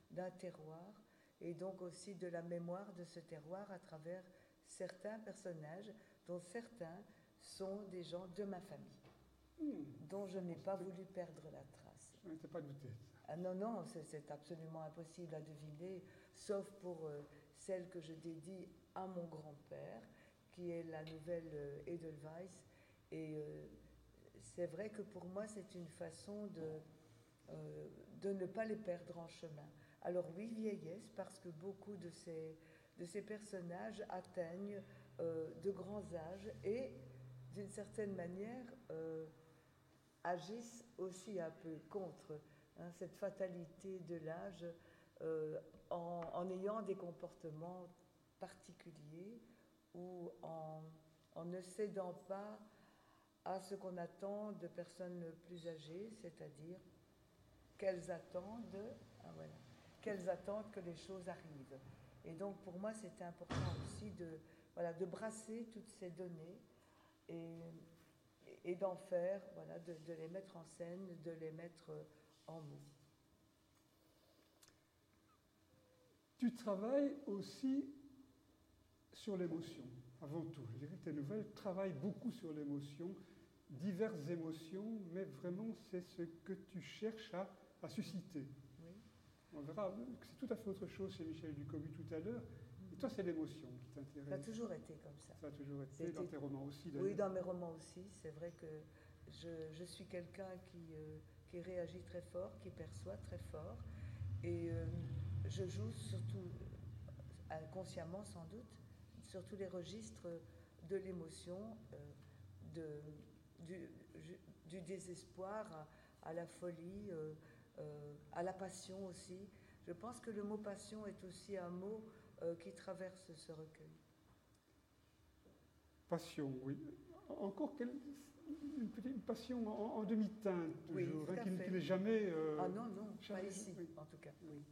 d'un terroir et donc aussi de la mémoire de ce terroir à travers certains personnages dont certains sont des gens de ma famille, dont je n'ai pas voulu perdre la trace. Je n'en étais pas douté. Ah non, non, c'est absolument impossible à deviner, sauf pour celle que je dédie à mon grand-père, qui est la nouvelle Edelweiss. Et c'est vrai que pour moi, c'est une façon de ne pas les perdre en chemin. Alors oui, vieillesse, parce que beaucoup de ces personnages atteignent de grands âges et, d'une certaine manière, agissent aussi un peu contre cette fatalité de l'âge en ayant des comportements particuliers ou en ne cédant pas à ce qu'on attend de personnes plus âgées, c'est-à-dire qu'elles attendent, qu'elles attendent que les choses arrivent. Et donc pour moi c'était important aussi de brasser toutes ces données et d'en faire, de les mettre en scène, de les mettre en mots. Tu travailles aussi sur l'émotion, avant tout. Je dirais que tes nouvelles travaillent beaucoup sur l'émotion, diverses émotions, mais vraiment c'est ce que tu cherches à susciter. Oui. On verra que c'est tout à fait autre chose chez Michel Ducobu tout à l'heure. Et toi, c'est l'émotion qui t'intéresse. Ça a toujours été comme ça. Ça a toujours été dans tes romans aussi. Oui, dans mes romans aussi. C'est vrai que je suis quelqu'un qui réagit très fort, qui perçoit très fort. Et je joue surtout, inconsciemment sans doute, sur tous les registres de l'émotion, du désespoir à la folie, à la passion aussi. Je pense que le mot passion est aussi un mot qui traverse ce recueil. Passion, oui. Encore une petite passion en demi-teinte, toujours, oui, qui n'est jamais... ah non, non, jamais, pas ici, oui. en tout cas. Oui.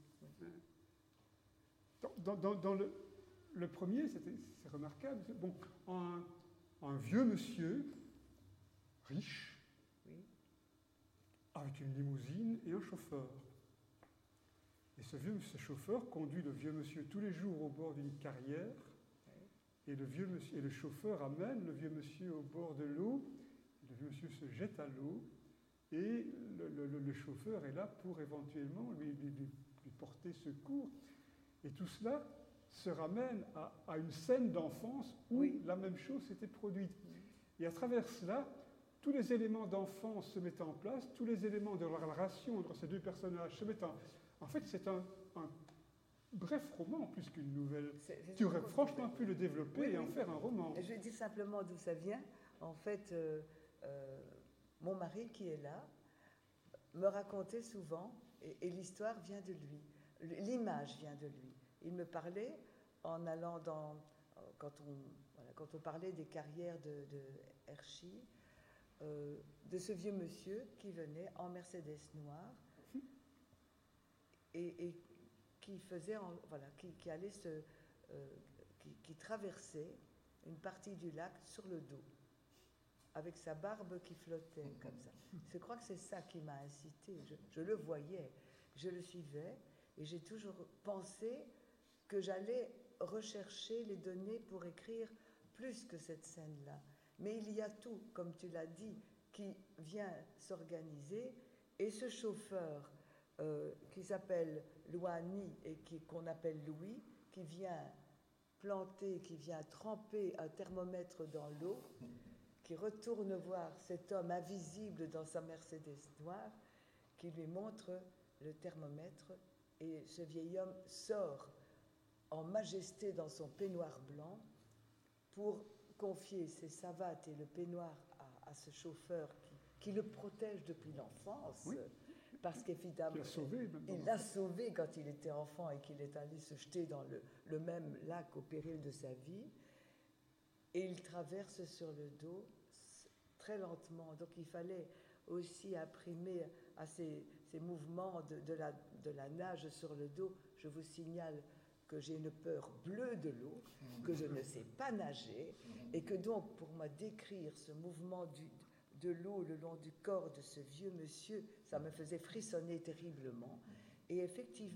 Dans le premier, c'est remarquable, bon, un vieux monsieur, riche, oui. avec une limousine et un chauffeur. Et ce chauffeur conduit le vieux monsieur tous les jours au bord d'une carrière, et le chauffeur amène le vieux monsieur au bord de l'eau, le vieux monsieur se jette à l'eau, et le chauffeur est là pour éventuellement lui porter secours. Et tout cela se ramène à une scène d'enfance où la même chose s'était produite. Et à travers cela, tous les éléments d'enfance se mettent en place, tous les éléments de la relation entre ces deux personnages se mettent en fait, c'est un bref roman plus qu'une nouvelle. Tu aurais franchement pu le développer et en faire un roman. Et je vais dire simplement d'où ça vient. En fait, mon mari qui est là me racontait souvent, et l'histoire vient de lui, l'image vient de lui. Il me parlait en allant quand on parlait des carrières de Hershey, de ce vieux monsieur qui venait en Mercedes noire et qui faisait, qui allait qui traversait une partie du lac sur le dos, avec sa barbe qui flottait comme ça. Je crois que c'est ça qui m'a incité. Je le voyais, je le suivais, et j'ai toujours pensé que j'allais rechercher les données pour écrire plus que cette scène-là. Mais il y a tout, comme tu l'as dit, qui vient s'organiser, et ce chauffeur qui s'appelle Louani et qu'on appelle Louis, qui vient planter, qui vient tremper un thermomètre dans l'eau, qui retourne voir cet homme invisible dans sa Mercedes noire, qui lui montre le thermomètre, et ce vieil homme sort en majesté dans son peignoir blanc pour confier ses savates et le peignoir à ce chauffeur qui le protège depuis l'enfance. Oui. Parce qu'évidemment, il l'a sauvé quand il était enfant et qu'il est allé se jeter dans le même lac au péril de sa vie. Et il traverse sur le dos très lentement. Donc il fallait aussi imprimer à ces mouvements de la nage sur le dos. Je vous signale que j'ai une peur bleue de l'eau, que je ne sais pas nager, et que donc pour moi décrire ce mouvement de l'eau le long du corps de ce vieux monsieur, ça me faisait frissonner terriblement. Et effectivement,